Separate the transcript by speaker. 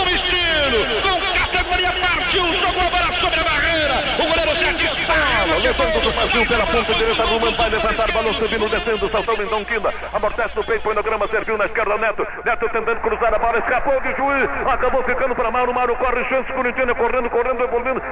Speaker 1: com estilo, com categoria, partiu, jogou a bola sobre a barreira. O goleiro já dispara.
Speaker 2: Levando do Brasil pela ponta direita, Luan vai levantar, balão subindo, descendo, saltou então Quinda, amortece no peito, põe no grama, serviu na esquerda, Neto tentando cruzar a bola, escapou de juiz, acabou ficando para Mauro corre, chance, Corinthians correndo, evoluindo,